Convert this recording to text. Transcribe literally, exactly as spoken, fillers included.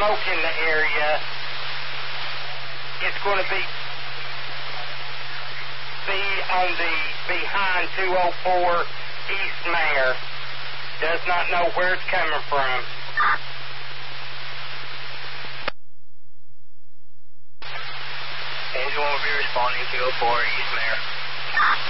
smoke in the area. It's going to be be on the behind two oh four East Mare. Does not know where it's coming from. Anyone will be responding to two oh four East Mare.